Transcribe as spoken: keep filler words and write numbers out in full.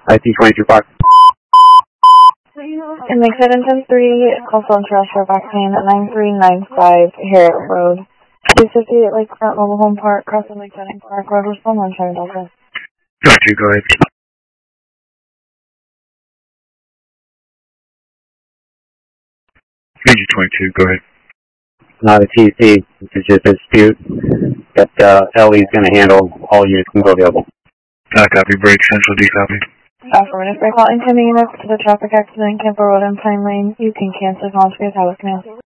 I T twenty-two five. And make seven ten three, call phone trash for vaccine at nine three nine five Harriet Road. two fifty-eight Lakefront Mobile Home Park, crossing Lake Dunning Park, Road, one seven Delta. twenty-two, go ahead. Ranger twenty-two, go ahead. Not a T C, this is just a dispute that uh, L E is going to handle. All units can go available. Uh, copy, break, central, D copy. Affirmative. Break call incoming units to the traffic accident, Camper Road and Pine Lane. You can cancel call to your tower command.